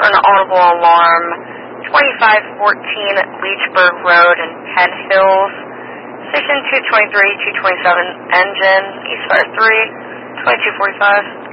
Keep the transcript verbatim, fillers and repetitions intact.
for an audible alarm, twenty-five fourteen Leechburg Road in Penn Hills. Station two twenty-three, two twenty-seven, engine, Eastfire three, twenty-two forty-five.